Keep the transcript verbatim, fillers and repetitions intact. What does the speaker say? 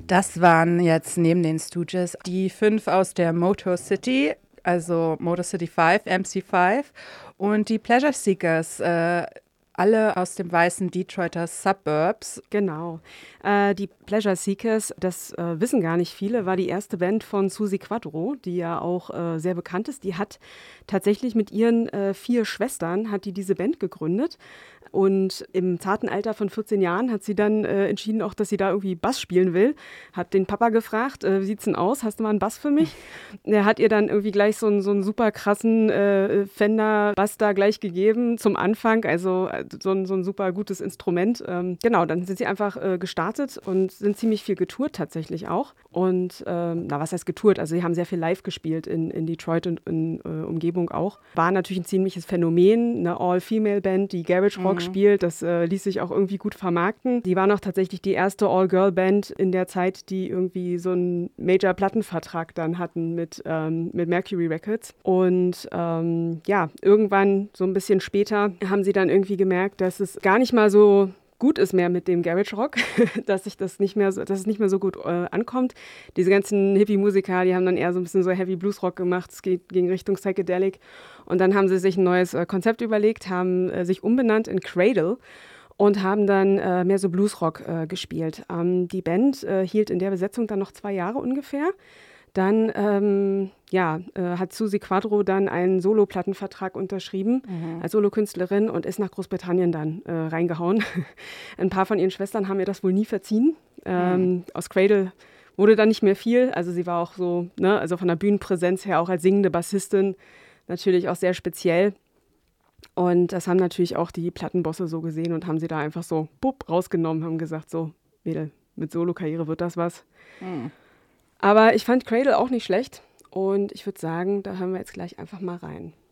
Das waren jetzt neben den Stooges die fünf aus der Motor City, also Motor City fünf, M C fünf und die Pleasure Seekers, äh, alle aus dem weißen Detroiter Suburbs. Genau. Äh, die Pleasure Seekers, das äh, wissen gar nicht viele, war die erste Band von Suzi Quatro, die ja auch äh, sehr bekannt ist. Die hat tatsächlich mit ihren äh, vier Schwestern, hat die diese Band gegründet. Und im zarten Alter von vierzehn Jahren hat sie dann äh, entschieden, auch, dass sie da irgendwie Bass spielen will. Hat den Papa gefragt, äh, wie sieht's denn aus? Hast du mal einen Bass für mich? Er hat ihr dann irgendwie gleich so einen, so einen super krassen äh, Fender-Bass da gleich gegeben zum Anfang. Also so ein, so ein super gutes Instrument. Ähm, genau, dann sind sie einfach äh, gestartet und sind ziemlich viel getourt tatsächlich auch. Und ähm, na, was heißt getourt? Also sie haben sehr viel live gespielt in, in Detroit und in äh, Umgebung auch. War natürlich ein ziemliches Phänomen, eine All-Female-Band, die Garage Rock mhm. spielt. Das äh, ließ sich auch irgendwie gut vermarkten. Die waren auch tatsächlich die erste All-Girl-Band in der Zeit, die irgendwie so einen Major-Plattenvertrag dann hatten mit, ähm, mit Mercury Records. Und ähm, ja, irgendwann, so ein bisschen später, haben sie dann irgendwie gemerkt, dass es gar nicht mal so gut ist mehr mit dem Garage Rock, dass sich das nicht mehr so, dass es nicht mehr so gut äh, ankommt. Diese ganzen Hippie-Musiker, die haben dann eher so ein bisschen so Heavy Blues Rock gemacht, es geht, ging Richtung Psychedelic. Und dann haben sie sich ein neues äh, Konzept überlegt, haben äh, sich umbenannt in Cradle und haben dann äh, mehr so Bluesrock äh, gespielt. Ähm, die Band äh, hielt in der Besetzung dann noch zwei Jahre ungefähr. Dann ähm, ja, äh, hat Suzi Quatro dann einen Solo-Plattenvertrag unterschrieben mhm. als Solokünstlerin und ist nach Großbritannien dann äh, reingehauen. Ein paar von ihren Schwestern haben ihr das wohl nie verziehen. Ähm, mhm. Aus Cradle wurde dann nicht mehr viel. Also sie war auch so, ne, also von der Bühnenpräsenz her auch als singende Bassistin natürlich auch sehr speziell. Und das haben natürlich auch die Plattenbosse so gesehen und haben sie da einfach so bupp, rausgenommen, haben gesagt, so, Mädel, mit Solo-Karriere wird das was. Mhm. Aber ich fand Cradle auch nicht schlecht und ich würde sagen, da hören wir jetzt gleich einfach mal rein.